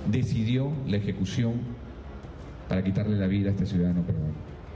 decidió la ejecución para quitarle la vida a este ciudadano peruano.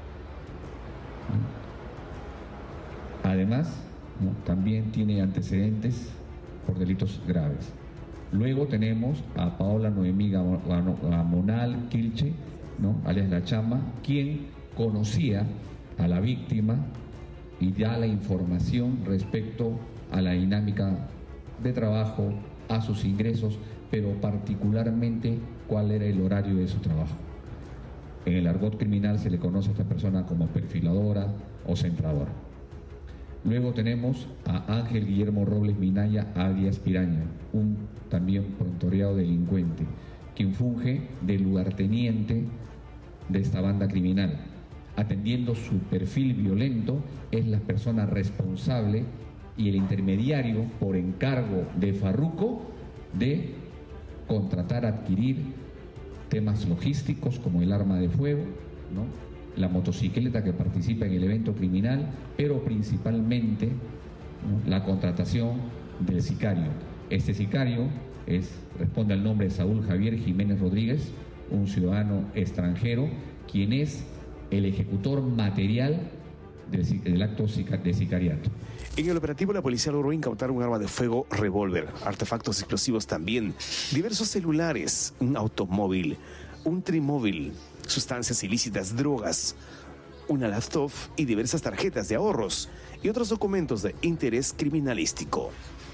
Además, ¿no?, también tiene antecedentes por delitos graves. Luego tenemos a Paola Noemí Gamonal Quilche, ¿no?, alias La Chama, quien conocía a la víctima y da la información respecto a la dinámica de trabajo, a sus ingresos, pero particularmente cuál era el horario de su trabajo. En el argot criminal se le conoce a esta persona como perfiladora o centradora. Luego tenemos a Ángel Guillermo Robles Minaya, alias Piraña, un también prontuariado delincuente, quien funge de lugarteniente de esta banda criminal. Atendiendo su perfil violento, es la persona responsable y el intermediario por encargo de Farruko de contratar, adquirir temas logísticos como el arma de fuego, ¿no?, la motocicleta que participa en el evento criminal, pero principalmente, ¿no?, la contratación del sicario. Este sicario responde al nombre de Saúl Javier Jiménez Rodríguez, un ciudadano extranjero, quien es el ejecutor material del acto de sicariato. En el operativo, la policía logró incautar un arma de fuego, revólver, artefactos explosivos también, diversos celulares, un automóvil, un trimóvil, sustancias ilícitas, drogas, una laptop y diversas tarjetas de ahorros y otros documentos de interés criminalístico.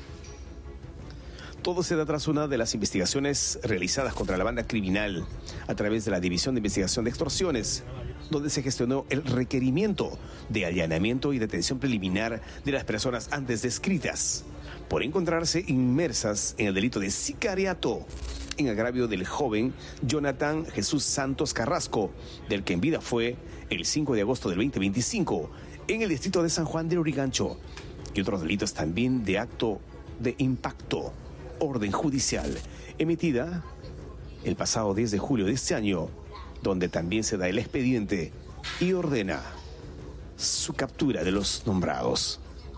Todo se da tras una de las investigaciones realizadas contra la banda criminal a través de la División de Investigación de Extorsiones, donde se gestionó el requerimiento de allanamiento y detención preliminar de las personas antes descritas por encontrarse inmersas en el delito de sicariato en agravio del joven Jonathan Jesús Santos Carrasco, del que en vida fue el 5 de agosto del 2025 en el distrito de San Juan de Lurigancho, y otros delitos también de acto de impacto, orden judicial, emitida el pasado 10 de julio de este año, donde también se da el expediente y ordena su captura de los nombrados.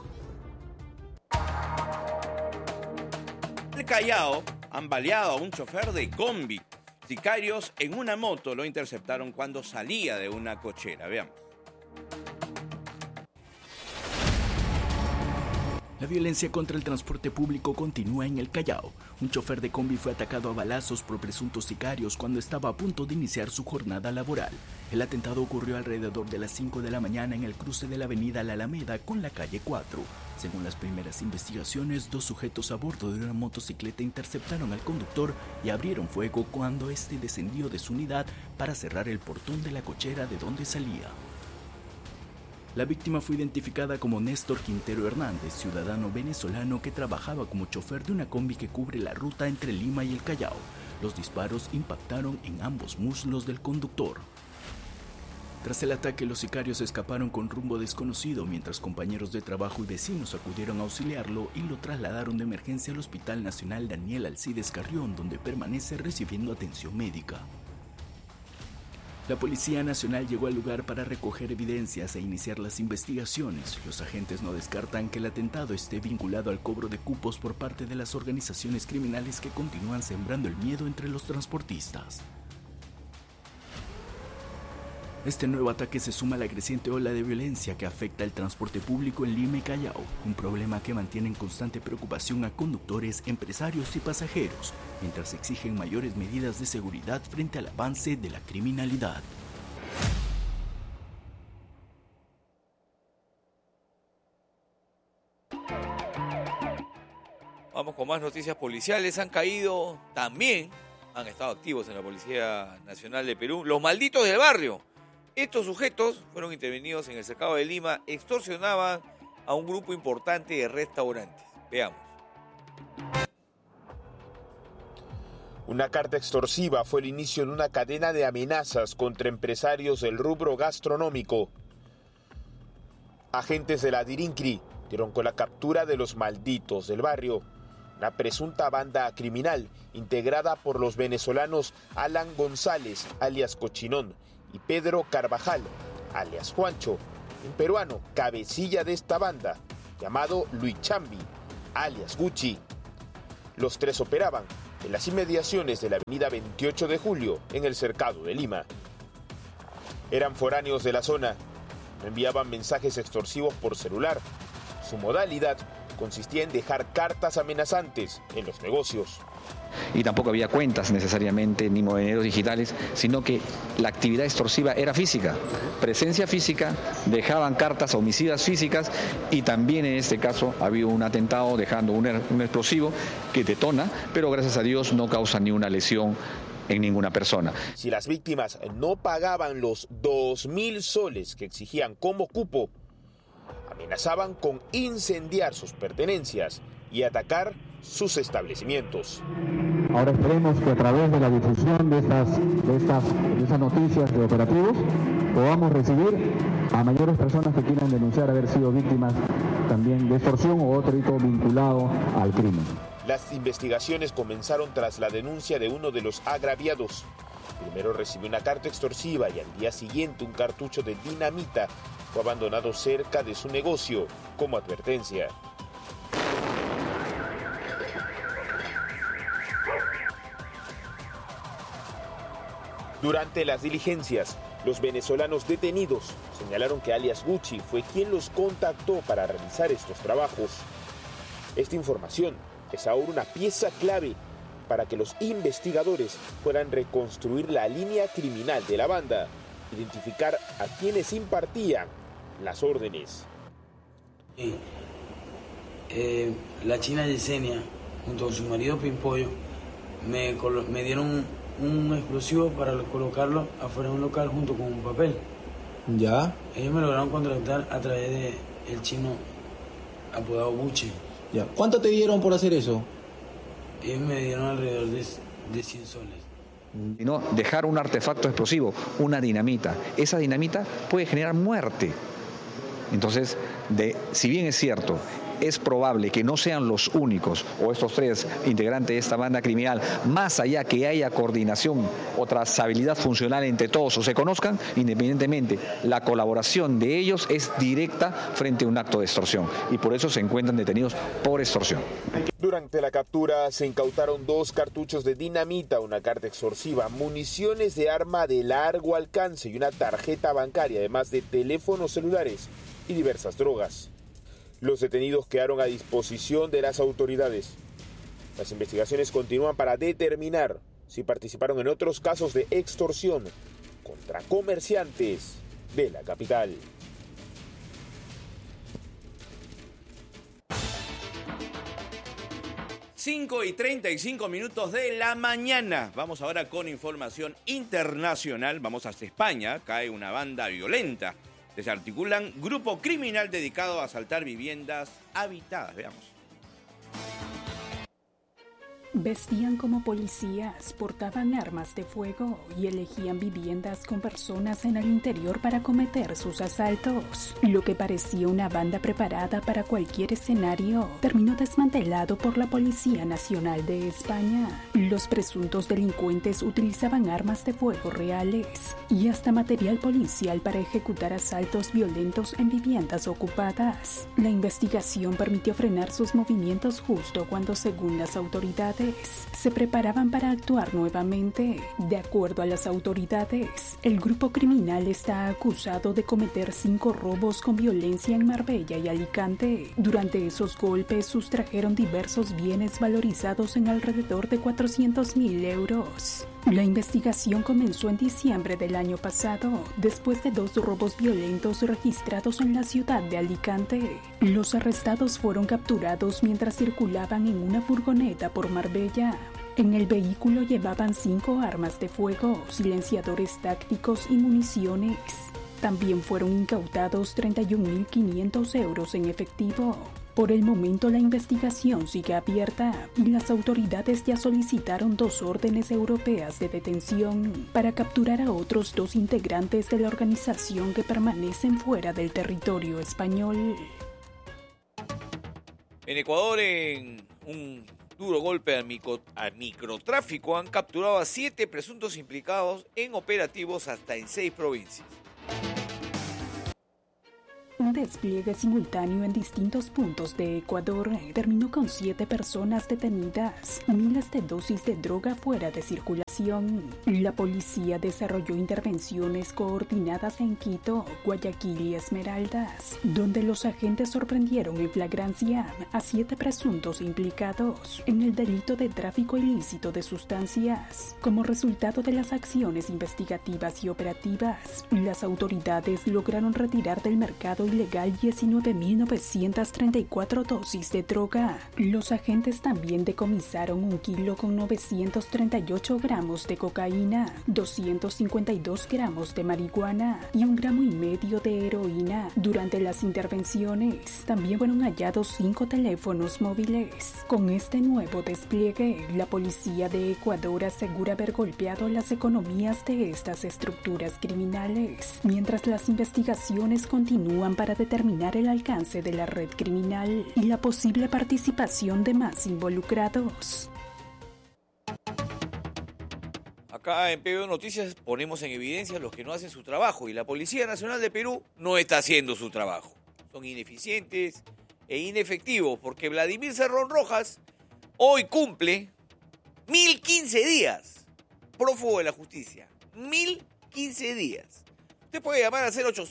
El Callao han baleado a un chofer de combi. Sicarios en una moto lo interceptaron cuando salía de una cochera. Veamos. La violencia contra el transporte público continúa en el Callao. Un chofer de combi fue atacado a balazos por presuntos sicarios cuando estaba a punto de iniciar su jornada laboral. El atentado ocurrió alrededor de las 5 de la mañana en el cruce de la avenida La Alameda con la calle 4. Según las primeras investigaciones, 2 sujetos a bordo de una motocicleta interceptaron al conductor y abrieron fuego cuando este descendió de su unidad para cerrar el portón de la cochera de donde salía. La víctima fue identificada como Néstor Quintero Hernández, ciudadano venezolano que trabajaba como chofer de una combi que cubre la ruta entre Lima y el Callao. Los disparos impactaron en ambos muslos del conductor. Tras el ataque, los sicarios escaparon con rumbo desconocido, mientras compañeros de trabajo y vecinos acudieron a auxiliarlo y lo trasladaron de emergencia al Hospital Nacional Daniel Alcides Carrión, donde permanece recibiendo atención médica. La Policía Nacional llegó al lugar para recoger evidencias e iniciar las investigaciones. Los agentes no descartan que el atentado esté vinculado al cobro de cupos por parte de las organizaciones criminales que continúan sembrando el miedo entre los transportistas. Este nuevo ataque se suma a la creciente ola de violencia que afecta el transporte público en Lima y Callao, un problema que mantiene en constante preocupación a conductores, empresarios y pasajeros, mientras exigen mayores medidas de seguridad frente al avance de la criminalidad. Vamos con más noticias policiales. Han estado activos en la Policía Nacional de Perú, los malditos del barrio. Estos sujetos fueron intervenidos en el cercado de Lima, extorsionaban a un grupo importante de restaurantes. Veamos. Una carta extorsiva fue el inicio de una cadena de amenazas contra empresarios del rubro gastronómico. Agentes de la DIRINCRI dieron con la captura de los malditos del barrio, una presunta banda criminal integrada por los venezolanos Alan González, alias Cochinón, y Pedro Carvajal, alias Juancho, un peruano cabecilla de esta banda, llamado Luis Chambi, alias Gucci. Los tres operaban en las inmediaciones de la avenida 28 de Julio, en el cercado de Lima. Eran foráneos de la zona, enviaban mensajes extorsivos por celular. Su modalidad consistía en dejar cartas amenazantes en los negocios. Y tampoco había cuentas necesariamente ni monedas digitales, sino que la actividad extorsiva era física, presencia física, dejaban cartas homicidas físicas y también en este caso había un atentado dejando un explosivo que detona, pero gracias a Dios no causa ni una lesión en ninguna persona. Si las víctimas no pagaban los 2.000 soles que exigían como cupo, amenazaban con incendiar sus pertenencias y atacar sus establecimientos. Ahora esperemos que a través de la difusión de estas noticias de operativos podamos recibir a mayores personas que quieran denunciar haber sido víctimas también de extorsión o otro delito vinculado al crimen. Las investigaciones comenzaron tras la denuncia de uno de los agraviados. Primero recibió una carta extorsiva y al día siguiente un cartucho de dinamita fue abandonado cerca de su negocio como advertencia. Durante las diligencias, los venezolanos detenidos señalaron que alias Gucci fue quien los contactó para realizar estos trabajos. Esta información es ahora una pieza clave para que los investigadores puedan reconstruir la línea criminal de la banda, identificar a quienes impartían las órdenes. La china Yesenia, junto con su marido Pimpollo, me dieron un explosivo para colocarlo afuera de un local junto con un papel. ¿Ya? Ellos me lograron contactar a través del chino apodado Buche. ¿Ya? ¿Cuánto te dieron por hacer eso? Ellos me dieron alrededor de 100 soles. No, dejar un artefacto explosivo, una dinamita. Esa dinamita puede generar muerte. Entonces, si bien es cierto, es probable que no sean los únicos o estos tres integrantes de esta banda criminal, más allá que haya coordinación o trazabilidad funcional entre todos o se conozcan, independientemente, la colaboración de ellos es directa frente a un acto de extorsión y por eso se encuentran detenidos por extorsión. Durante la captura se incautaron 2 cartuchos de dinamita, una carta extorsiva, municiones de arma de largo alcance y una tarjeta bancaria, además de teléfonos celulares y diversas drogas. Los detenidos quedaron a disposición de las autoridades. Las investigaciones continúan para determinar si participaron en otros casos de extorsión contra comerciantes de la capital. Cinco y 35 minutos de la mañana. Vamos ahora con información internacional. Vamos hasta España. Cae una banda violenta. Desarticulan grupo criminal dedicado a asaltar viviendas habitadas. Veamos. Vestían como policías, portaban armas de fuego y elegían viviendas con personas en el interior para cometer sus asaltos. Lo que parecía una banda preparada para cualquier escenario terminó desmantelado por la Policía Nacional de España. Los presuntos delincuentes utilizaban armas de fuego reales y hasta material policial para ejecutar asaltos violentos en viviendas ocupadas. La investigación permitió frenar sus movimientos justo cuando, según las autoridades, se preparaban para actuar nuevamente. De acuerdo a las autoridades, el grupo criminal está acusado de cometer 5 robos con violencia en Marbella y Alicante. Durante esos golpes sustrajeron diversos bienes valorizados en alrededor de 400.000 euros. La investigación comenzó en diciembre del año pasado, después de 2 robos violentos registrados en la ciudad de Alicante. Los arrestados fueron capturados mientras circulaban en una furgoneta por Marbella. En el vehículo llevaban 5 armas de fuego, silenciadores tácticos y municiones. También fueron incautados 31.500 euros en efectivo. Por el momento la investigación sigue abierta y las autoridades ya solicitaron 2 órdenes europeas de detención para capturar a otros 2 integrantes de la organización que permanecen fuera del territorio español. En Ecuador, en un duro golpe al microtráfico, han capturado a 7 presuntos implicados en operativos hasta en 6 provincias. Un despliegue simultáneo en distintos puntos de Ecuador terminó con 7 personas detenidas, miles de dosis de droga fuera de circulación. La policía desarrolló intervenciones coordinadas en Quito, Guayaquil y Esmeraldas, donde los agentes sorprendieron en flagrancia a 7 presuntos implicados en el delito de tráfico ilícito de sustancias. Como resultado de las acciones investigativas y operativas, las autoridades lograron retirar del mercado ilegal 19.934 dosis de droga. Los agentes también decomisaron 1 kilo con 938 gramos de cocaína, 252 gramos de marihuana y 1,5 gramos de heroína. Durante las intervenciones también fueron hallados 5 teléfonos móviles. Con este nuevo despliegue, la policía de Ecuador asegura haber golpeado las economías de estas estructuras criminales, mientras las investigaciones continúan para determinar el alcance de la red criminal y la posible participación de más involucrados. Acá en PBO Noticias ponemos en evidencia a los que no hacen su trabajo y la Policía Nacional de Perú no está haciendo su trabajo. Son ineficientes e inefectivos porque Vladimir Cerrón Rojas hoy cumple 1015 días, prófugo de la justicia. 1015 días. Usted puede llamar al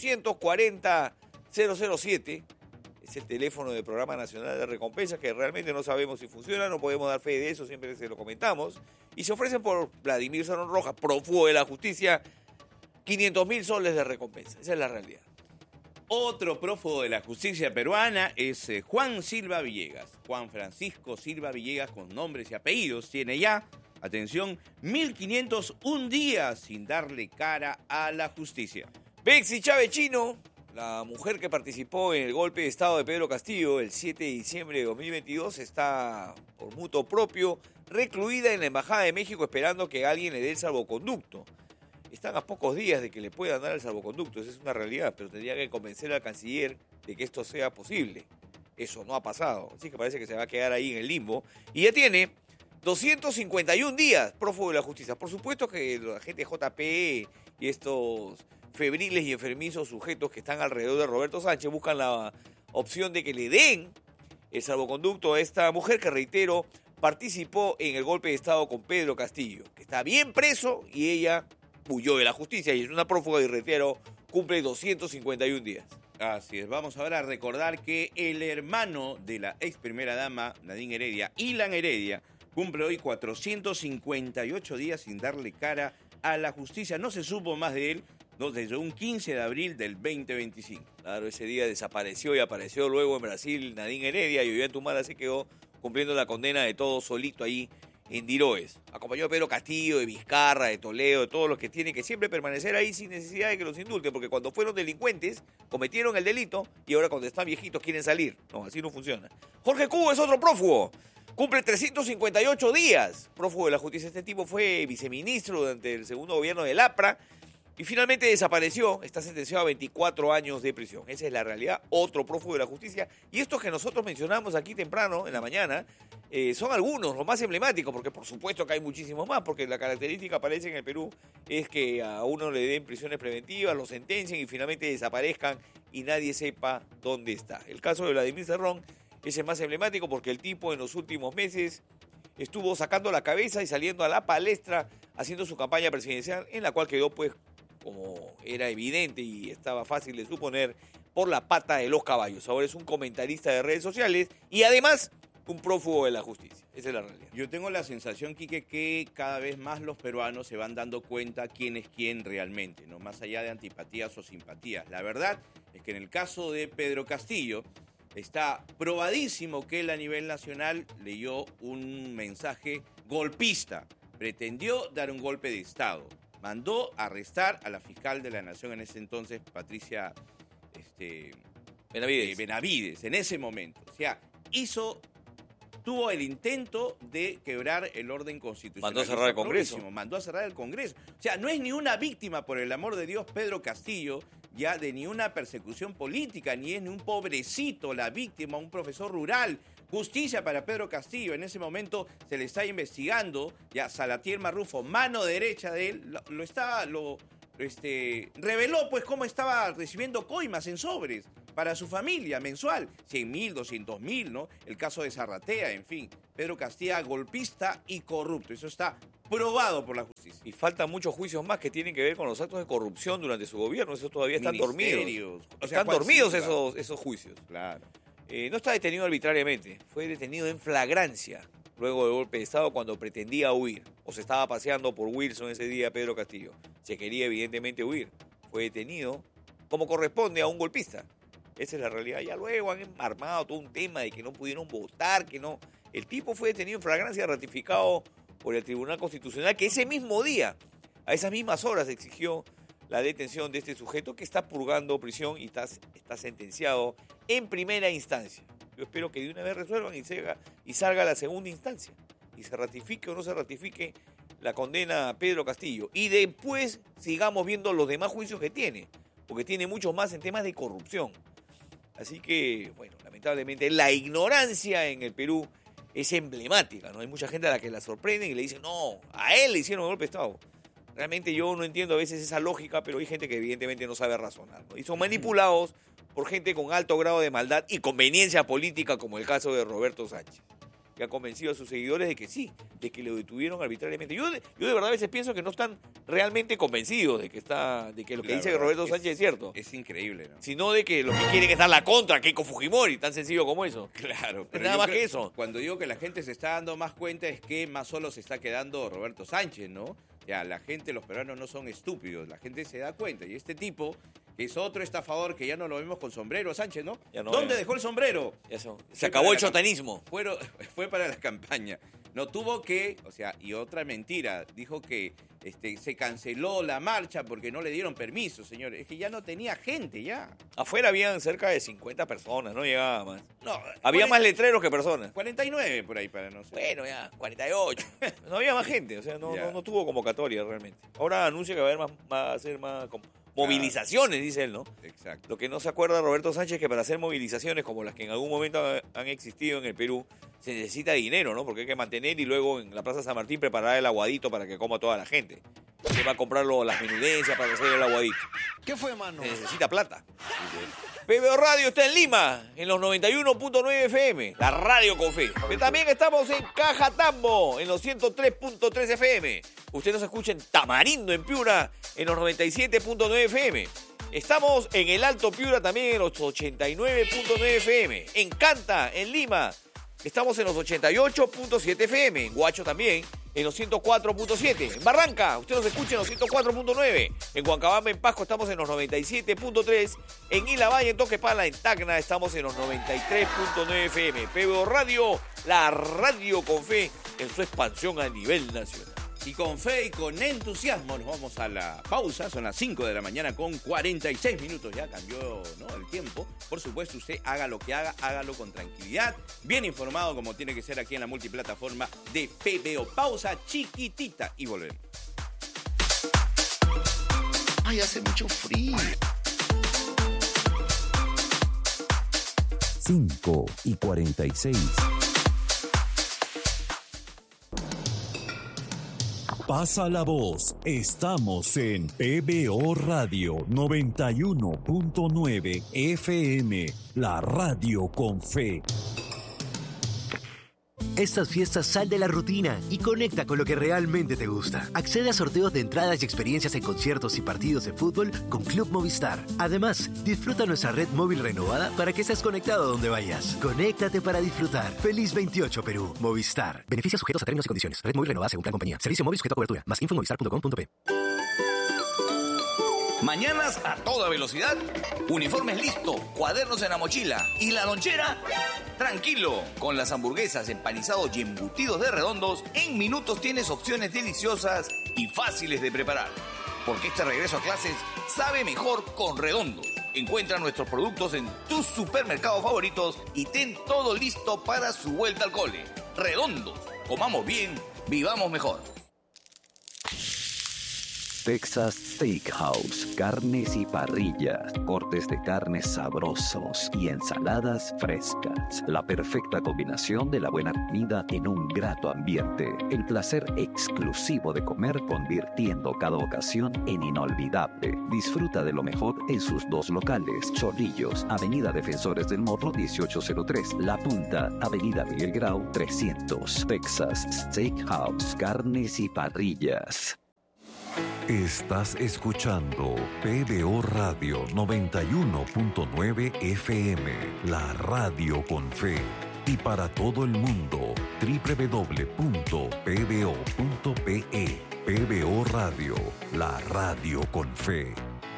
0840-007, es el teléfono del Programa Nacional de Recompensas, que realmente no sabemos si funciona, no podemos dar fe de eso, siempre se lo comentamos. Y se ofrecen por Vladimir Cerrón Rojas, prófugo de la justicia, 500.000 soles de recompensa. Esa es la realidad. Otro prófugo de la justicia peruana es Juan Silva Villegas. Juan Francisco Silva Villegas, con nombres y apellidos, tiene ya, atención, 1.501 días sin darle cara a la justicia. Bexy Chávez Chino, la mujer que participó en el golpe de Estado de Pedro Castillo el 7 de diciembre de 2022, está por mutuo propio recluida en la Embajada de México esperando que alguien le dé el salvoconducto. Están a pocos días de que le puedan dar el salvoconducto, esa es una realidad, pero tendría que convencer al canciller de que esto sea posible. Eso no ha pasado, así que parece que se va a quedar ahí en el limbo. Y ya tiene 251 días prófugo de la justicia. Por supuesto que la gente JP y estos febriles y enfermizos sujetos que están alrededor de Roberto Sánchez buscan la opción de que le den el salvoconducto a esta mujer que, reitero, participó en el golpe de Estado con Pedro Castillo, que está bien preso y ella huyó de la justicia y es una prófuga y, reitero, cumple 251 días. Así es, vamos ahora a recordar que el hermano de la ex primera dama, Nadine Heredia, Ilan Heredia, cumple hoy 458 días sin darle cara a la justicia. No se supo más de él desde un 15 de abril del 2025. Claro, ese día desapareció y apareció luego en Brasil Nadine Heredia y Ollanta se quedó cumpliendo la condena de todo solito ahí en Diroes. Acompañó a Pedro Castillo, de Vizcarra, de Toledo, de todos los que tienen que siempre permanecer ahí sin necesidad de que los indulten, porque cuando fueron delincuentes, cometieron el delito y ahora cuando están viejitos quieren salir. No, así no funciona. Jorge Cubo es otro prófugo. Cumple 358 días, prófugo de la justicia. Este tipo fue viceministro durante el segundo gobierno del APRA y finalmente desapareció. Está sentenciado a 24 años de prisión. Esa es la realidad. Otro prófugo de la justicia. Y estos que nosotros mencionamos aquí temprano, en la mañana, son algunos, los más emblemáticos, porque por supuesto que hay muchísimos más, porque la característica, parece, en el Perú es que a uno le den prisiones preventivas, lo sentencien y finalmente desaparezcan y nadie sepa dónde está. El caso de Vladimir Cerrón es el más emblemático porque el tipo en los últimos meses estuvo sacando la cabeza y saliendo a la palestra haciendo su campaña presidencial, en la cual quedó, pues, como era evidente y estaba fácil de suponer, por la pata de los caballos. Ahora es un comentarista de redes sociales y además un prófugo de la justicia. Esa es la realidad. Yo tengo la sensación, Quique, que cada vez más los peruanos se van dando cuenta quién es quién realmente, ¿no? Más allá de antipatías o simpatías. La verdad es que en el caso de Pedro Castillo está probadísimo que él a nivel nacional leyó un mensaje golpista, pretendió dar un golpe de Estado, mandó arrestar a la fiscal de la Nación en ese entonces, Patricia Benavides, en ese momento. O sea, tuvo el intento de quebrar el orden constitucional. Mandó a cerrar el Congreso. Mandó a cerrar el Congreso. O sea, no es ni una víctima, por el amor de Dios, Pedro Castillo, ya de ni una persecución política, ni es ni un pobrecito la víctima, un profesor rural. Justicia para Pedro Castillo. En ese momento se le está investigando, ya Salatiel Marrufo, mano derecha de él, reveló pues cómo estaba recibiendo coimas en sobres. para su familia mensual. 100.000, 200.000, ¿no? El caso de Zarratea, en fin. Pedro Castilla, golpista y corrupto. Eso está probado por la justicia. Y faltan muchos juicios más que tienen que ver con los actos de corrupción durante su gobierno. Esos todavía están dormidos. Están dormidos esos juicios. Claro. No está detenido arbitrariamente. Fue detenido en flagrancia luego del golpe de Estado cuando pretendía huir. O se estaba paseando por Wilson ese día Pedro Castillo. Se quería evidentemente huir. Fue detenido como corresponde a un golpista. Esa es la realidad. Ya luego han armado todo un tema de que no pudieron votar, que no. El tipo fue detenido en flagrancia, ratificado por el Tribunal Constitucional, que ese mismo día, a esas mismas horas, exigió la detención de este sujeto que está purgando prisión y está sentenciado en primera instancia. Yo espero que de una vez resuelvan y salga la segunda instancia y se ratifique o no se ratifique la condena a Pedro Castillo. Y después sigamos viendo los demás juicios que tiene, porque tiene muchos más en temas de corrupción. Así que, bueno, lamentablemente la ignorancia en el Perú es emblemática, ¿no? Hay mucha gente a la que la sorprenden y le dicen, no, a él le hicieron el golpe de Estado. Realmente yo no entiendo a veces esa lógica, pero hay gente que evidentemente no sabe razonar, ¿no? Y son manipulados por gente con alto grado de maldad y conveniencia política, como el caso de Roberto Sánchez, que ha convencido a sus seguidores de que sí, de que lo detuvieron arbitrariamente. Yo de verdad a veces pienso que no están realmente convencidos de que lo que dice Roberto Sánchez es cierto. Es increíble, ¿no? Sino de que lo que quieren es dar la contra a Keiko Fujimori, tan sencillo como eso. Claro. Pero nada más que eso. Cuando digo que la gente se está dando más cuenta es que más solo se está quedando Roberto Sánchez, ¿no? Ya, la gente, los peruanos no son estúpidos, la gente se da cuenta. Y este tipo, que es otro estafador que ya no lo vemos con sombrero, Sánchez, ¿no? ¿Dónde dejó el sombrero? Se acabó el chotanismo. Fue para la campaña. No tuvo que, y otra mentira, dijo que se canceló la marcha porque no le dieron permiso, señores. Es que ya no tenía gente, ya. Afuera habían cerca de 50 personas, no llegaba más. No, había más letreros que personas. 49 por ahí, para no ser. Bueno, ya, 48. No había más gente, no tuvo convocatoria realmente. Ahora anuncia que va a hacer más movilizaciones, dice él, ¿no? Exacto. Lo que no se acuerda Roberto Sánchez es que para hacer movilizaciones como las que en algún momento han existido en el Perú, se necesita dinero, ¿no? Porque hay que mantener y luego en la Plaza San Martín preparar el aguadito para que coma toda la gente. Se va a comprar las menudencias para hacer el aguadito. ¿Qué fue, mano? Se necesita plata. PBO Radio está en Lima, en los 91.9 FM, la radio con fe. Pero también estamos en Cajatambo, en los 103.3 FM. Usted nos escucha en Tamarindo, en Piura, en los 97.9 FM. Estamos en el Alto Piura también en los 89.9 FM. En Canta, en Lima, estamos en los 88.7 FM. En Huacho también, en los 104.7. En Barranca, usted nos escucha en los 104.9. En Huancabamba, en Pasco, estamos en los 97.3. En Ilavalle, en Toquepala, en Tacna, estamos en los 93.9 FM. PBO Radio, la radio con fe en su expansión a nivel nacional. Y con fe y con entusiasmo nos vamos a la pausa. Son las 5 de la mañana con 46 minutos. Ya cambió, ¿no?, el tiempo. Por supuesto, usted haga lo que haga, hágalo con tranquilidad. Bien informado como tiene que ser aquí en la multiplataforma de PBO. Pausa chiquitita y volvemos. Ay, hace mucho frío. 5:46. Pasa la voz. Estamos en PBO Radio 91.9 FM, la radio con fe. Estas fiestas sal de la rutina y conecta con lo que realmente te gusta. Accede a sorteos de entradas y experiencias en conciertos y partidos de fútbol con Club Movistar. Además, disfruta nuestra red móvil renovada para que estés conectado donde vayas. Conéctate para disfrutar. Feliz 28 Perú. Movistar. Beneficios sujetos a términos y condiciones. Red móvil renovada según plan compañía. Servicio móvil sujeto a cobertura. Más info en movistar.com.p. Mañanas a toda velocidad, uniformes listo, cuadernos en la mochila y la lonchera, tranquilo. Con las hamburguesas, empanizados y embutidos de Redondos, en minutos tienes opciones deliciosas y fáciles de preparar. Porque este regreso a clases sabe mejor con Redondos. Encuentra nuestros productos en tus supermercados favoritos y ten todo listo para su vuelta al cole. Redondos, comamos bien, vivamos mejor. Texas Steakhouse, carnes y parrillas, cortes de carnes sabrosos y ensaladas frescas. La perfecta combinación de la buena comida en un grato ambiente. El placer exclusivo de comer, convirtiendo cada ocasión en inolvidable. Disfruta de lo mejor en sus dos locales: Chorrillos, Avenida Defensores del Morro 1803, La Punta, Avenida Miguel Grau 300. Texas Steakhouse, carnes y parrillas. Estás escuchando PBO Radio 91.9 FM, la radio con fe. Y para todo el mundo, www.pbo.pe. PBO Radio, la radio con fe.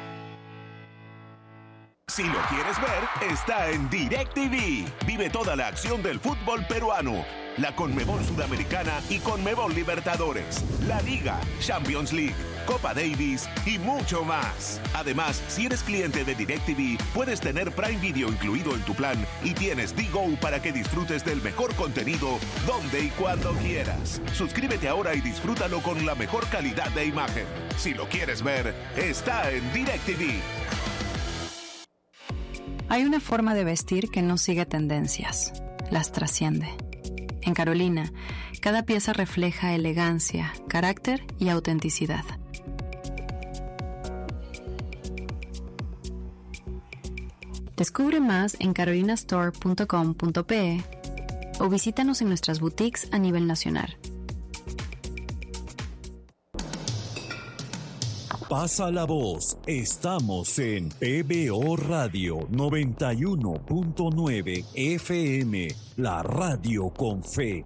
Si lo quieres ver, está en DirecTV. Vive toda la acción del fútbol peruano, la Conmebol Sudamericana y Conmebol Libertadores, la Liga, Champions League, Copa Davis y mucho más. Además, si eres cliente de DirecTV, puedes tener Prime Video incluido en tu plan y tienes DGO para que disfrutes del mejor contenido donde y cuando quieras. Suscríbete ahora y disfrútalo con la mejor calidad de imagen. Si lo quieres ver, está en DirecTV. Hay una forma de vestir que no sigue tendencias, las trasciende. En Carolina, cada pieza refleja elegancia, carácter y autenticidad. Descubre más en carolinastore.com.pe o visítanos en nuestras boutiques a nivel nacional. Pasa la voz. Estamos en PBO Radio 91.9 FM, la radio con fe.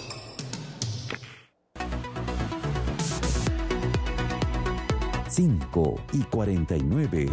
Cinco y 49.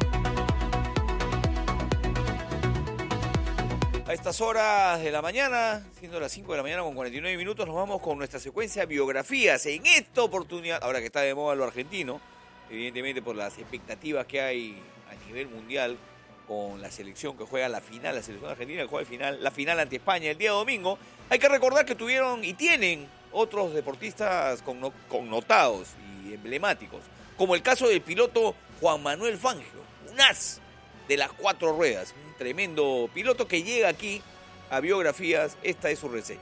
A estas horas de la mañana, siendo las 5 de la mañana con 49 minutos, nos vamos con nuestra secuencia de biografías. En esta oportunidad, ahora que está de moda lo argentino, evidentemente por las expectativas que hay a nivel mundial con la selección que juega la final, la selección argentina que juega la final ante España el día domingo, hay que recordar que tuvieron y tienen otros deportistas connotados y emblemáticos, como el caso del piloto Juan Manuel Fangio, un as de las 4 ruedas, un tremendo piloto que llega aquí a biografías. Esta es su reseña.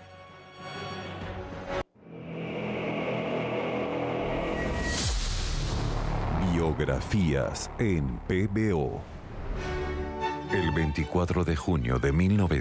Biografías en PBO. El 24 de junio de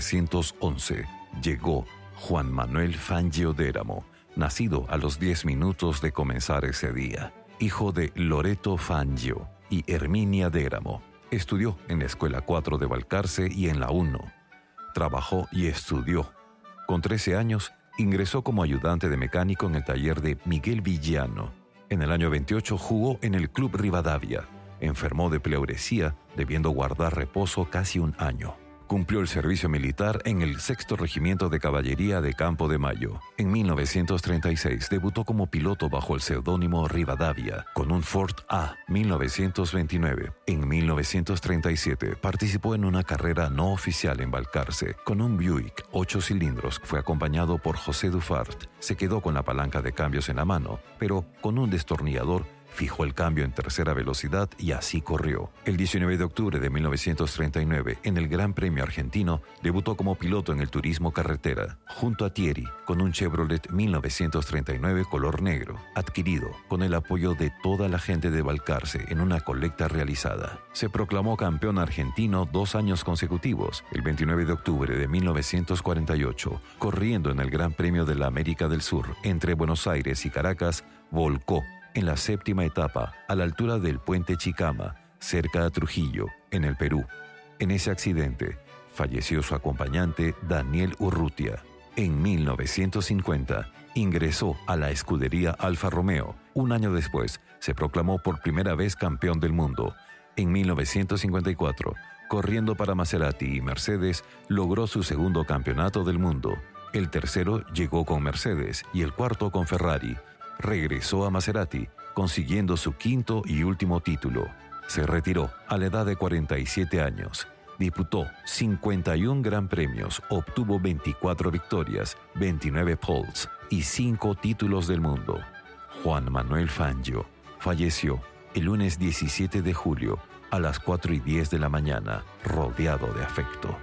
1911 llegó Juan Manuel Fangio Déramo, nacido a los 10 minutos de comenzar ese día, hijo de Loreto Fangio y Herminia Déramo. Estudió en la Escuela 4 de Balcarce y en la 1. Trabajó y estudió. Con 13 años ingresó como ayudante de mecánico en el taller de Miguel Villano. En el año 28 jugó en el Club Rivadavia. Enfermó de pleuresía, debiendo guardar reposo casi un año. Cumplió el servicio militar en el 6º Regimiento de Caballería de Campo de Mayo. En 1936 debutó como piloto bajo el seudónimo Rivadavia con un Ford A 1929. En 1937 participó en una carrera no oficial en Balcarce con un Buick 8 cilindros. Fue acompañado por José Dufart. Se quedó con la palanca de cambios en la mano, pero con un destornillador fijó el cambio en tercera velocidad y así corrió. El 19 de octubre de 1939, en el Gran Premio Argentino, debutó como piloto en el turismo carretera, junto a Thierry, con un Chevrolet 1939 color negro, adquirido con el apoyo de toda la gente de Balcarce en una colecta realizada. Se proclamó campeón argentino 2 años consecutivos, el 29 de octubre de 1948, corriendo en el Gran Premio de la América del Sur, entre Buenos Aires y Caracas, volcó en la 7ª etapa, a la altura del puente Chicama, cerca de Trujillo, en el Perú. En ese accidente, falleció su acompañante Daniel Urrutia. En 1950, ingresó a la escudería Alfa Romeo. Un año después, se proclamó por primera vez campeón del mundo. En 1954, corriendo para Maserati y Mercedes, logró su 2º campeonato del mundo. El tercero llegó con Mercedes y el cuarto con Ferrari. Regresó a Maserati, consiguiendo su 5º y último título. Se retiró a la edad de 47 años. Disputó 51 gran premios, obtuvo 24 victorias, 29 poles y 5 títulos del mundo. Juan Manuel Fangio, falleció el lunes 17 de julio a las 4:10 de la mañana, rodeado de afecto.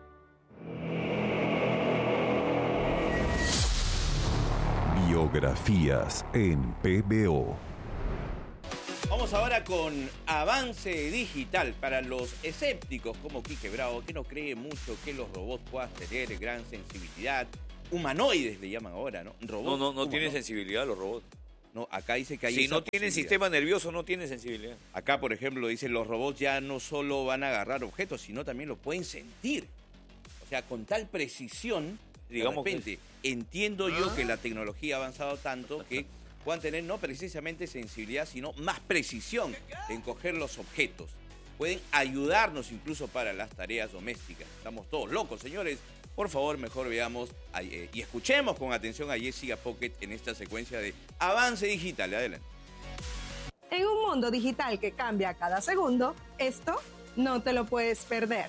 Biografías en PBO. Vamos ahora con avance digital para los escépticos como Quique Bravo, que no cree mucho que los robots puedan tener gran sensibilidad. Humanoides le llaman ahora, ¿no? No tienen sensibilidad los robots. No, acá dice que hay si no tienen sistema nervioso, no tienen sensibilidad. Acá, por ejemplo, dice los robots ya no solo van a agarrar objetos, sino también lo pueden sentir. O sea, con tal precisión, digamos, de repente, entiendo yo que la tecnología ha avanzado tanto que puedan tener no precisamente sensibilidad, sino más precisión en coger los objetos. Pueden ayudarnos incluso para las tareas domésticas. Estamos todos locos, señores. Por favor, mejor veamos y escuchemos con atención a Jessica Pocket en esta secuencia de avance digital. Adelante. En un mundo digital que cambia cada segundo, esto no te lo puedes perder.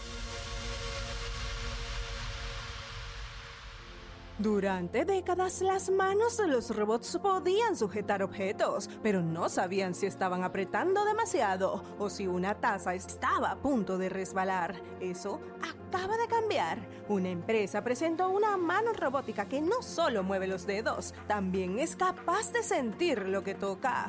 Durante décadas, las manos de los robots podían sujetar objetos, pero no sabían si estaban apretando demasiado o si una taza estaba a punto de resbalar. Eso acaba de cambiar. Una empresa presentó una mano robótica que no solo mueve los dedos, también es capaz de sentir lo que toca.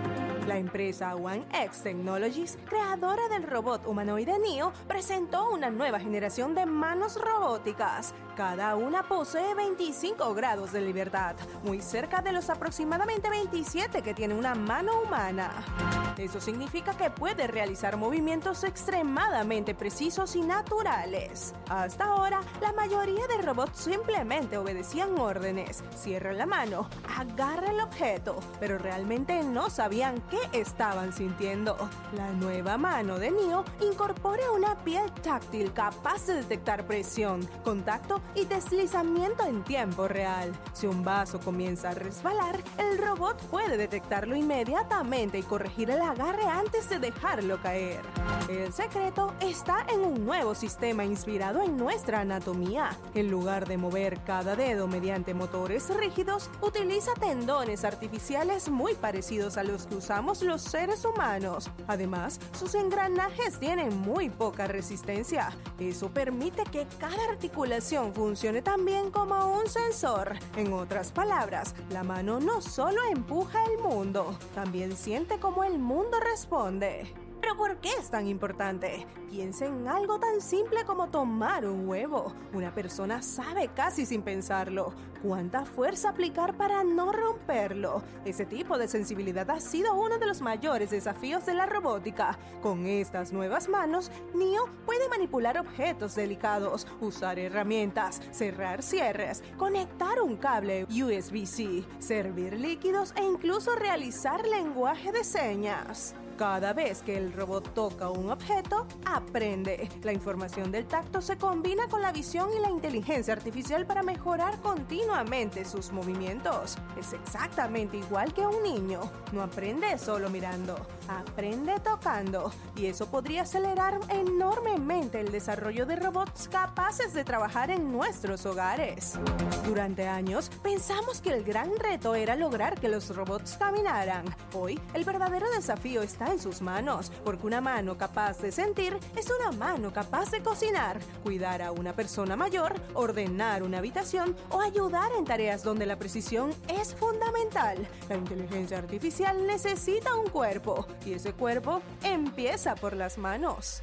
La empresa One X Technologies, creadora del robot humanoide Neo, presentó una nueva generación de manos robóticas. Cada una posee 25 grados de libertad, muy cerca de los aproximadamente 27 que tiene una mano humana. Eso significa que puede realizar movimientos extremadamente precisos y naturales. Hasta ahora, la mayoría de robots simplemente obedecían órdenes. Cierra la mano, agarra el objeto, pero realmente no sabían qué estaban sintiendo. La nueva mano de Neo incorpora una piel táctil capaz de detectar presión, contacto y deslizamiento en tiempo real. Si un vaso comienza a resbalar, el robot puede detectarlo inmediatamente y corregir el agarre antes de dejarlo caer. El secreto está en un nuevo sistema inspirado en nuestra anatomía. En lugar de mover cada dedo mediante motores rígidos, utiliza tendones artificiales muy parecidos a los que usamos los seres humanos. Además, sus engranajes tienen muy poca resistencia. Eso permite que cada articulación funcione también como un sensor. En otras palabras, la mano no solo empuja el mundo, también siente cómo el mundo responde. ¿Pero por qué es tan importante? Piensa en algo tan simple como tomar un huevo. Una persona sabe casi sin pensarlo cuánta fuerza aplicar para no romperlo. Ese tipo de sensibilidad ha sido uno de los mayores desafíos de la robótica. Con estas nuevas manos, Neo puede manipular objetos delicados, usar herramientas, cerrar cierres, conectar un cable USB-C, servir líquidos e incluso realizar lenguaje de señas. Cada vez que el robot toca un objeto, aprende. La información del tacto se combina con la visión y la inteligencia artificial para mejorar continuamente sus movimientos. Es exactamente igual que un niño. No aprende solo mirando, aprende tocando. Y eso podría acelerar enormemente el desarrollo de robots capaces de trabajar en nuestros hogares. Durante años, pensamos que el gran reto era lograr que los robots caminaran. Hoy, el verdadero desafío está en sus manos, porque una mano capaz de sentir es una mano capaz de cocinar, cuidar a una persona mayor, ordenar una habitación o ayudar en tareas donde la precisión es fundamental. La inteligencia artificial necesita un cuerpo, y ese cuerpo empieza por las manos.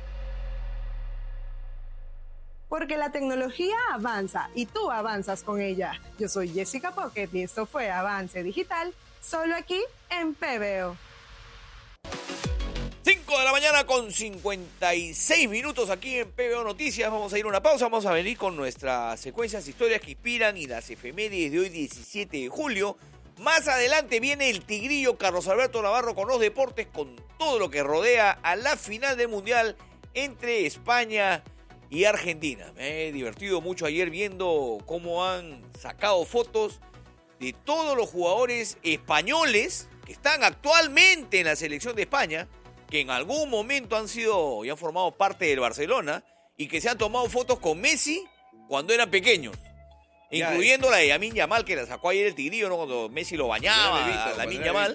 Porque la tecnología avanza y tú avanzas con ella. Yo soy Jessica Pocket y esto fue Avance Digital, solo aquí en PBO. 5 de la mañana con 56 minutos aquí en PBO Noticias. Vamos a ir a una pausa, vamos a venir con nuestras secuencias, historias que inspiran y las efemérides de hoy 17 de julio. Más adelante viene el tigrillo Carlos Alberto Navarro con los deportes, con todo lo que rodea a la final del Mundial entre España y Argentina. Me he divertido mucho ayer viendo cómo han sacado fotos de todos los jugadores españoles que están actualmente en la selección de España, que en algún momento han sido y han formado parte del Barcelona y que se han tomado fotos con Messi cuando eran pequeños. Incluyendo la de Lamine Yamal, que la sacó ayer el tigrillo, ¿no? Cuando Messi lo bañaba, Lamine Yamal.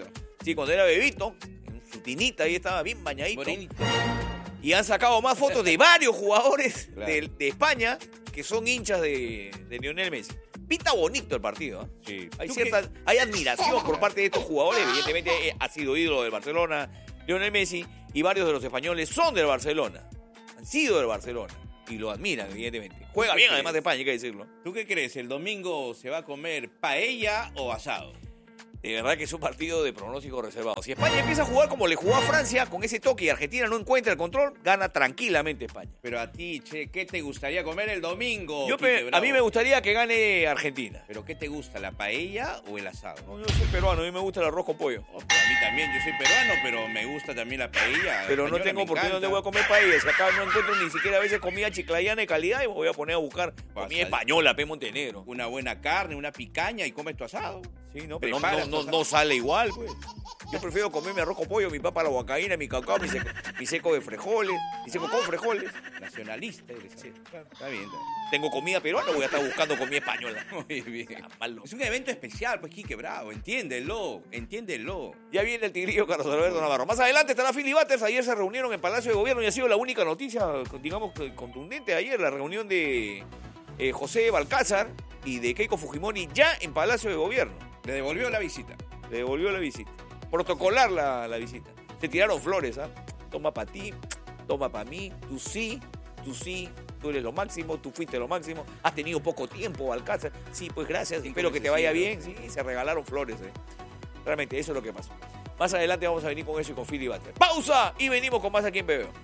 Sí, cuando era bebito, en su tinita, ahí estaba bien bañadito. Y han sacado más fotos de varios jugadores de España que son hinchas de Lionel Messi. Pinta bonito el partido, ¿eh? Sí. Hay admiración por parte de estos jugadores. Evidentemente ha sido ídolo del Barcelona, Lionel Messi, y varios de los españoles son del Barcelona. Han sido del Barcelona. Y lo admiran, evidentemente. Juega bien, además de España, hay que decirlo. ¿Tú qué crees? ¿El domingo se va a comer paella o asado? De verdad que es un partido de pronóstico reservado. Si España empieza a jugar como le jugó a Francia, con ese toque, y Argentina no encuentra el control, gana tranquilamente España. Pero a ti, Che, ¿qué te gustaría comer el domingo? A mí me gustaría que gane Argentina. ¿Pero qué te gusta, la paella o el asado? No, yo soy peruano, a mí me gusta el arroz con pollo. A mí también, yo soy peruano, pero me gusta también la paella. Pero no tengo por qué dónde voy a comer paella. Si acá no encuentro ni siquiera a veces comida chiclayana de calidad, y me voy a poner a buscar comida española, Montenegro. Una buena carne, una picaña y comes tu asado. Sí, no, pero no sale igual, pues. Yo prefiero comer mi arroz con pollo, mi papa a la huancaína, mi cacao, mi seco de frijoles, mi seco con frijoles. Nacionalista, sí, claro. Está bien. Tengo comida peruana, voy a estar buscando comida española. Muy bien. Es un evento especial, pues, Quique Bravo, entiéndelo. Ya viene el tigrillo Carlos Alberto Navarro. Más adelante estará Philly Butters. Ayer se reunieron en Palacio de Gobierno y ha sido la única noticia, digamos, contundente ayer, la reunión de José Balcázar y de Keiko Fujimori ya en Palacio de Gobierno. Le devolvió la visita. Protocolar la visita. Se tiraron flores, ¿ah? Toma para ti, toma para mí, tú sí, tú eres lo máximo, tú fuiste lo máximo. Has tenido poco tiempo, Balcázar. Sí, pues gracias, espero que te vaya bien. Sí, se regalaron flores, Realmente, eso es lo que pasó. Más adelante vamos a venir con eso y con Philly Butters. ¡Pausa! Y venimos con más aquí en PBO.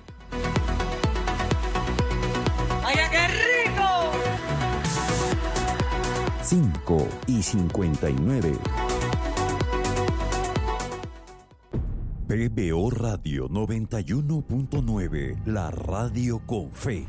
¡Ay, qué rico! 5:59. PBO Radio 91.9, la radio con fe.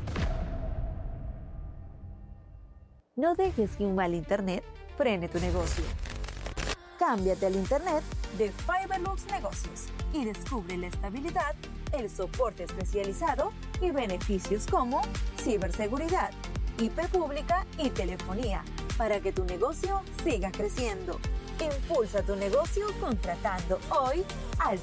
No dejes que un mal internet frene tu negocio. Cámbiate al internet de Fiberlux Negocios y descubre la estabilidad, el soporte especializado y beneficios como ciberseguridad, IP pública y telefonía para que tu negocio siga creciendo. Impulsa tu negocio contratando hoy al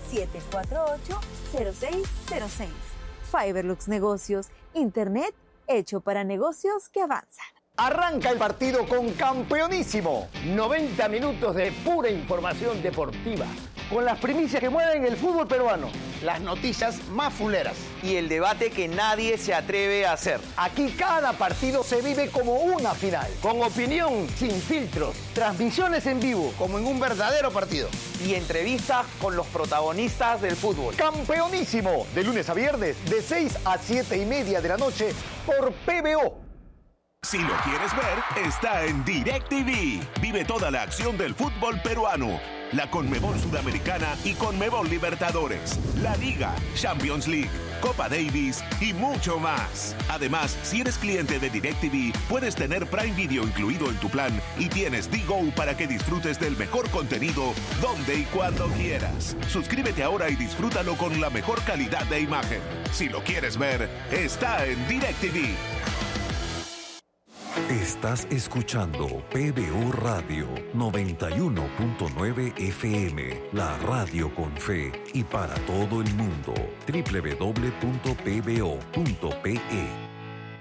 748-0606. Fiberlux Negocios, internet hecho para negocios que avanzan. Arranca el partido con Campeonísimo. 90 minutos de pura información deportiva, con las primicias que mueven el fútbol peruano, las noticias más fuleras y el debate que nadie se atreve a hacer. Aquí cada partido se vive como una final, con opinión sin filtros, transmisiones en vivo como en un verdadero partido y entrevistas con los protagonistas del fútbol. Campeonísimo, de lunes a viernes de 6 a 7:30 de la noche por PBO. Si lo quieres ver, está en DirecTV. Vive toda la acción del fútbol peruano, la Conmebol Sudamericana y Conmebol Libertadores, la Liga, Champions League, Copa Davis y mucho más. Además, si eres cliente de DirecTV, puedes tener Prime Video incluido en tu plan y tienes D-Go para que disfrutes del mejor contenido donde y cuando quieras. Suscríbete ahora y disfrútalo con la mejor calidad de imagen. Si lo quieres ver, está en DirecTV. Estás escuchando PBO Radio 91.9 FM, la radio con fe y para todo el mundo. www.pbo.pe.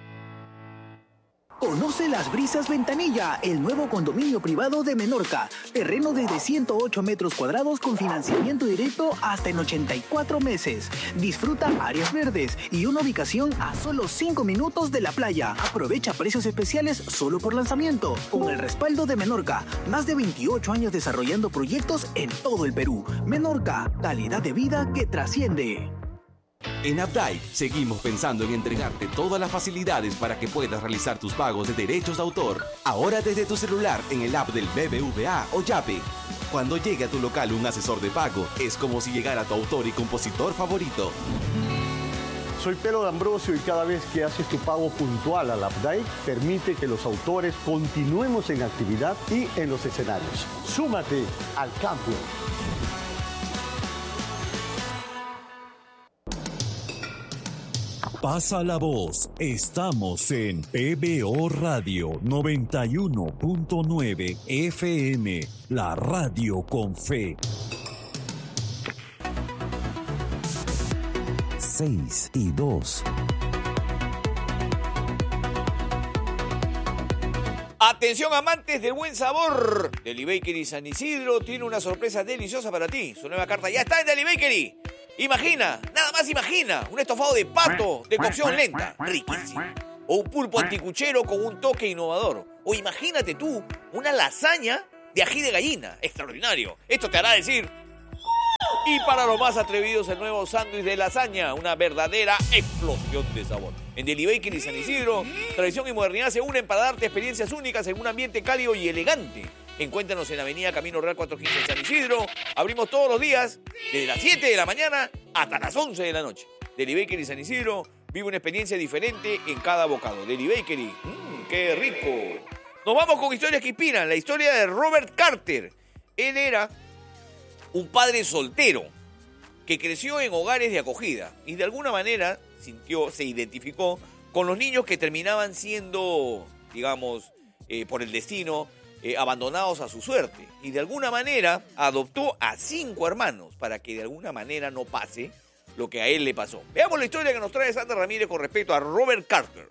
Conoce Las Brisas Ventanilla, el nuevo condominio privado de Menorca. Terreno desde 108 metros cuadrados con financiamiento directo hasta en 84 meses. Disfruta áreas verdes y una ubicación a solo 5 minutos de la playa. Aprovecha precios especiales solo por lanzamiento. Con el respaldo de Menorca, más de 28 años desarrollando proyectos en todo el Perú. Menorca, calidad de vida que trasciende. En Updike seguimos pensando en entregarte todas las facilidades para que puedas realizar tus pagos de derechos de autor. Ahora desde tu celular en el app del BBVA o Yape. Cuando llegue a tu local un asesor de pago, es como si llegara tu autor y compositor favorito. Soy Pedro D'Ambrosio y cada vez que haces tu pago puntual al Updike, permite que los autores continuemos en actividad y en los escenarios. Súmate al cambio. Pasa la voz, estamos en PBO Radio 91.9 FM, la radio con fe. 6 y 2. Atención, amantes del buen sabor. Deli Bakery San Isidro tiene una sorpresa deliciosa para ti. Su nueva carta ya está en Deli Bakery. Imagina, nada más imagina, un estofado de pato de cocción lenta, riquísimo. O un pulpo anticuchero con un toque innovador. O imagínate tú, una lasaña de ají de gallina. Extraordinario. Esto te hará decir... Y para los más atrevidos, el nuevo sándwich de lasaña, una verdadera explosión de sabor. En Deli Bakery San Isidro, tradición y modernidad se unen para darte experiencias únicas en un ambiente cálido y elegante. Encuéntranos en Avenida Camino Real 415 en San Isidro. Abrimos todos los días, desde las 7 de la mañana hasta las 11 de la noche. Deli Bakery San Isidro vive una experiencia diferente en cada bocado. Deli Bakery, ¡qué rico! Nos vamos con historias que inspiran. La historia de Robert Carter. Él era un padre soltero que creció en hogares de acogida y de alguna manera se identificó con los niños que terminaban siendo, digamos, por el destino, abandonados a su suerte. Y de alguna manera adoptó a 5 hermanos para que de alguna manera no pase lo que a él le pasó. Veamos la historia que nos trae Sandra Ramírez con respecto a Robert Carter.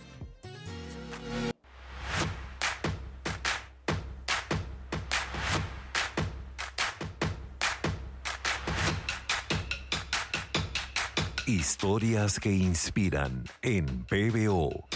Historias que inspiran en PBO.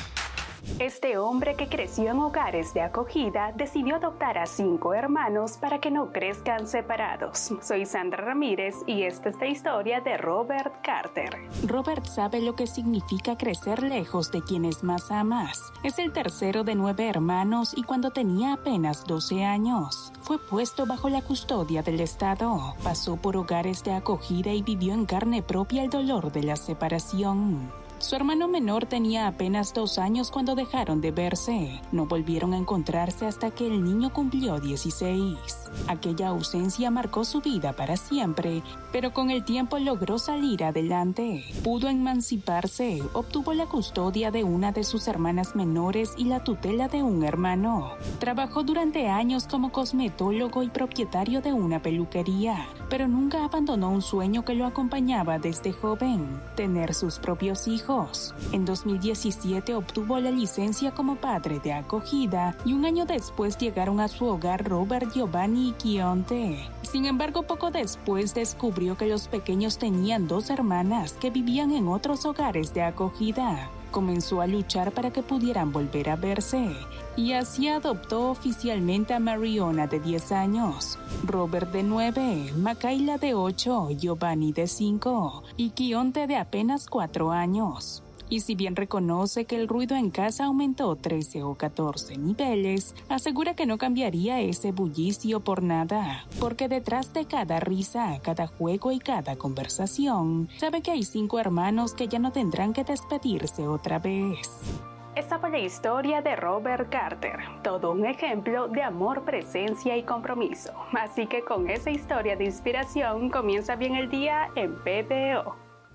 Este hombre que creció en hogares de acogida decidió adoptar a 5 hermanos para que no crezcan separados. Soy Sandra Ramírez y esta es la historia de Robert Carter. Robert sabe lo que significa crecer lejos de quienes más amas. Es el tercero de 9 hermanos y cuando tenía apenas 12 años, fue puesto bajo la custodia del Estado. Pasó por hogares de acogida y vivió en carne propia el dolor de la separación. Su hermano menor tenía apenas 2 años cuando dejaron de verse. No volvieron a encontrarse hasta que el niño cumplió 16. Aquella ausencia marcó su vida para siempre, pero con el tiempo logró salir adelante. Pudo emanciparse, obtuvo la custodia de una de sus hermanas menores y la tutela de un hermano. Trabajó durante años como cosmetólogo y propietario de una peluquería, pero nunca abandonó un sueño que lo acompañaba desde joven: tener sus propios hijos. En 2017 obtuvo la licencia como padre de acogida y un año después llegaron a su hogar Robert, Giovanni y Kionte. Sin embargo, poco después descubrió que los pequeños tenían 2 hermanas que vivían en otros hogares de acogida. Comenzó a luchar para que pudieran volver a verse y así adoptó oficialmente a Mariona de 10 años, Robert de 9, Makayla de 8, Giovanni de 5 y Kionte de apenas 4 años. Y si bien reconoce que el ruido en casa aumentó 13 o 14 niveles, asegura que no cambiaría ese bullicio por nada, porque detrás de cada risa, cada juego y cada conversación, sabe que hay 5 hermanos que ya no tendrán que despedirse otra vez. Esta fue la historia de Robert Carter, todo un ejemplo de amor, presencia y compromiso. Así que con esa historia de inspiración comienza bien el día en PBO.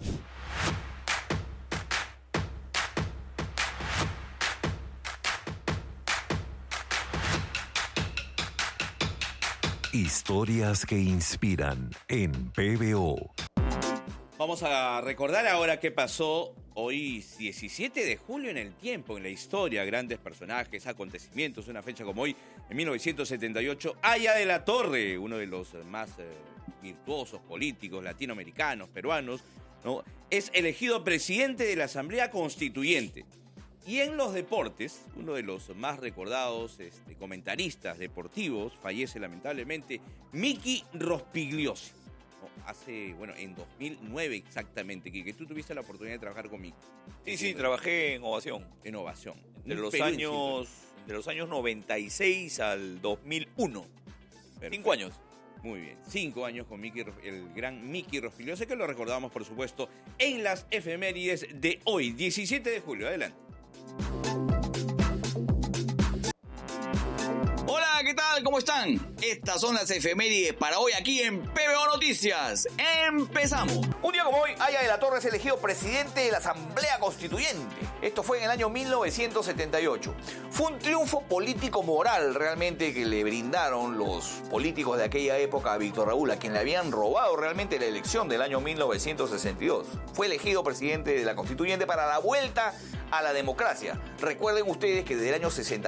Historias que inspiran en PBO. Vamos a recordar ahora qué pasó hoy, 17 de julio, en el tiempo, en la historia. Grandes personajes, acontecimientos. Una fecha como hoy, en 1978, Aya de la Torre, uno de los más virtuosos políticos latinoamericanos, peruanos, ¿no?, es elegido presidente de la Asamblea Constituyente. Y en los deportes, uno de los más recordados comentaristas deportivos, fallece lamentablemente Miki Rospigliosi. En 2009 exactamente, que tú tuviste la oportunidad de trabajar con Miki. Sí, trabajé en Ovación. En Ovación. De los años 96 al 2001. Perfecto. 5 años. Muy bien, 5 años con Miki, el gran Miki Rospigliosi, que lo recordamos, por supuesto, en las efemérides de hoy, 17 de julio. Adelante. Hola, ¿qué tal? ¿Cómo ¿cómo están? Estas son las efemérides para hoy aquí en PBO Noticias. ¡Empezamos! Un día como hoy, Haya de la Torre es elegido presidente de la Asamblea Constituyente. Esto fue en el año 1978. Fue un triunfo político-moral realmente que le brindaron los políticos de aquella época a Víctor Raúl, a quien le habían robado realmente la elección del año 1962. Fue elegido presidente de la Constituyente para la vuelta a la democracia. Recuerden ustedes que desde el año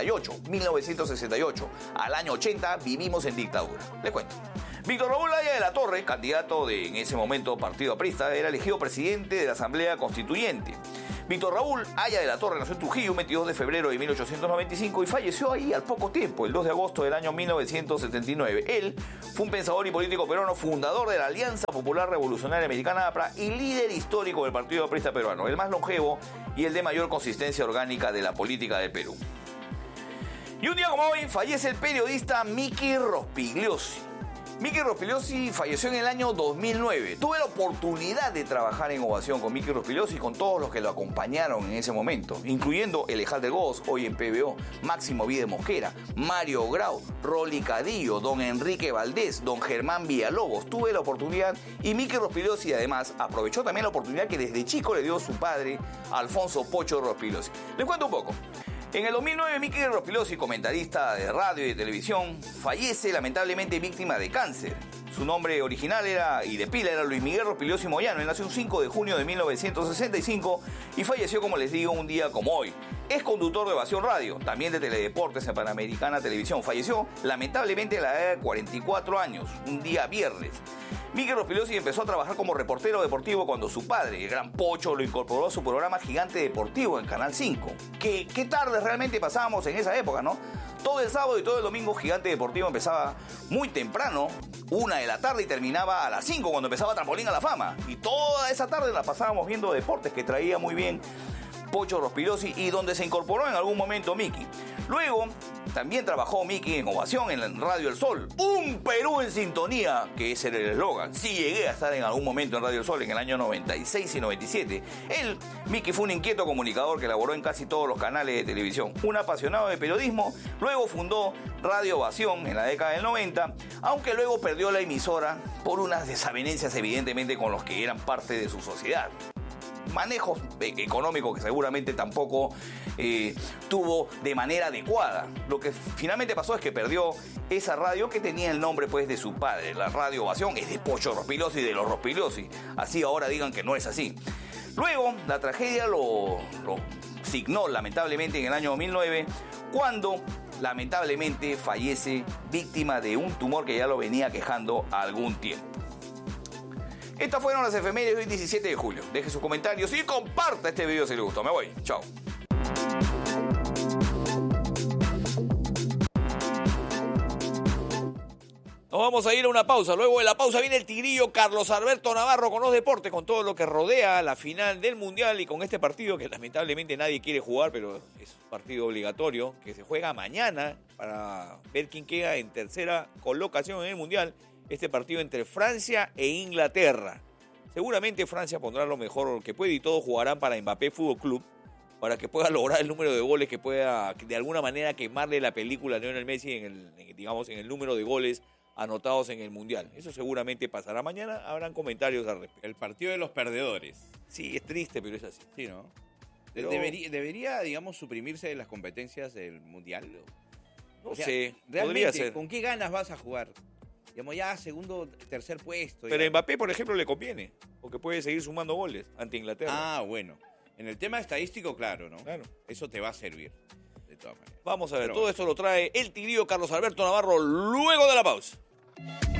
1968, al año 80, vivimos en dictadura. Les cuento. Víctor Raúl Haya de la Torre, candidato de, en ese momento, Partido Aprista, era elegido presidente de la Asamblea Constituyente. Víctor Raúl Haya de la Torre nació en Trujillo el 22 de febrero de 1895 y falleció ahí al poco tiempo, el 2 de agosto del año 1979. Él fue un pensador y político peruano, fundador de la Alianza Popular Revolucionaria Americana APRA y líder histórico del Partido Aprista peruano, el más longevo y el de mayor consistencia orgánica de la política del Perú. Y un día como hoy fallece el periodista Miki Rospigliosi. Miki Rospigliosi falleció en el año 2009. Tuve la oportunidad de trabajar en Ovación con Miki Rospigliosi y con todos los que lo acompañaron en ese momento, incluyendo Elejal de Goz, hoy en PBO, Máximo Vide Mosquera, Mario Grau, Rolly Cadillo, don Enrique Valdés, don Germán Villalobos. Tuve la oportunidad y Miki Rospigliosi además aprovechó también la oportunidad que desde chico le dio su padre, Alfonso Pocho Rospigliosi. Les cuento un poco. En el 2009, Miki Rospigliosi, comentarista de radio y de televisión, fallece lamentablemente víctima de cáncer. Su nombre original y de pila era Luis Miguel Rospigliosi Moyano. Él nació un 5 de junio de 1965 y falleció, como les digo, un día como hoy. Es conductor de Ovación Radio, también de Teledeportes en Panamericana Televisión. Falleció lamentablemente a la edad de 44 años, un día viernes. Miki Rospigliosi empezó a trabajar como reportero deportivo cuando su padre, el gran Pocho, lo incorporó a su programa Gigante Deportivo en Canal 5. Qué tarde realmente pasábamos en esa época, ¿no? Todo el sábado y todo el domingo Gigante Deportivo empezaba muy temprano, 1 de la tarde, y terminaba a las 5 cuando empezaba Trampolín a la Fama. Y toda esa tarde la pasábamos viendo deportes que traía muy bien Pocho Rospigliosi y donde se incorporó en algún momento Miki. Luego también trabajó Miki en Ovación, en Radio El Sol. Un Perú en sintonía, que ese era el eslogan. Sí llegué a estar en algún momento en Radio El Sol en el año 96 y 97. Él, Miki, fue un inquieto comunicador que laboró en casi todos los canales de televisión. Un apasionado de periodismo, luego fundó Radio Ovación en la década del 90, aunque luego perdió la emisora por unas desavenencias evidentemente con los que eran parte de su sociedad. Manejos económicos que seguramente tampoco tuvo de manera adecuada. Lo que finalmente pasó es que perdió esa radio que tenía el nombre pues de su padre. La Radio Ovación es de Pocho Rospigliosi y de los Rospigliosi. Así ahora digan que no es así. Luego la tragedia lo signó lamentablemente en el año 2009 cuando lamentablemente fallece víctima de un tumor que ya lo venía quejando algún tiempo. Estas fueron las efemérides de hoy 17 de julio. Deje sus comentarios y comparta este video si le gustó. Me voy. Chao. Nos vamos a ir a una pausa. Luego de la pausa viene el tigrillo Carlos Alberto Navarro con los deportes, con todo lo que rodea la final del Mundial y con este partido que lamentablemente nadie quiere jugar, pero es un partido obligatorio que se juega mañana para ver quién queda en tercera colocación en el Mundial. Este partido entre Francia e Inglaterra. Seguramente Francia pondrá lo mejor que puede y todos jugarán para Mbappé Fútbol Club para que pueda lograr el número de goles que pueda de alguna manera quemarle la película a Lionel Messi en el número de goles anotados en el Mundial. Eso seguramente pasará mañana. Habrán comentarios al respecto. El partido de los perdedores. Sí, es triste, pero es así. Sí, ¿no? Pero ¿Debería, digamos, suprimirse de las competencias del Mundial? No sé, realmente, podría ser. ¿Con qué ganas vas a jugar? Digamos, ya segundo, tercer puesto. Pero ya. a Mbappé, por ejemplo, le conviene, porque puede seguir sumando goles ante Inglaterra. Ah, bueno. En el tema estadístico, claro, ¿no? Claro. Eso te va a servir, de todas maneras. Vamos a ver, todo esto lo trae el tigrillo Carlos Alberto Navarro luego de la pausa.